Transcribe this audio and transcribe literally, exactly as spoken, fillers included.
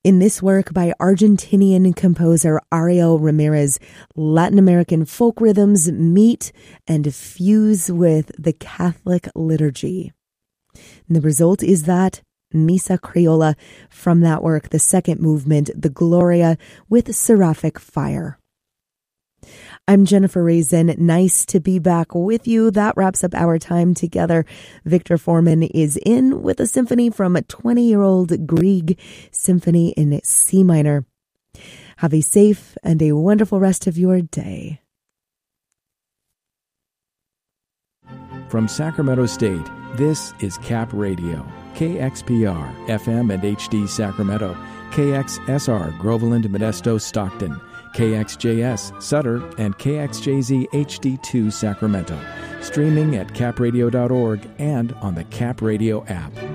In this work by Argentinian composer Ariel Ramirez, Latin American folk rhythms meet and fuse with the Catholic liturgy. And the result is that Misa Criolla from that work, the second movement, the Gloria with seraphic fire. I'm Jennifer Raisin. Nice to be back with you. That wraps up our time together. Victor Foreman is in with a symphony from a twenty-year-old Grieg Symphony in C minor. Have a safe and a wonderful rest of your day. From Sacramento State, this is Cap Radio, K X P R, F M and H D Sacramento, K X S R, Groveland, Modesto, Stockton, K X J S, Sutter, and K X J Z H D two Sacramento. Streaming at cap radio dot org and on the Cap Radio app.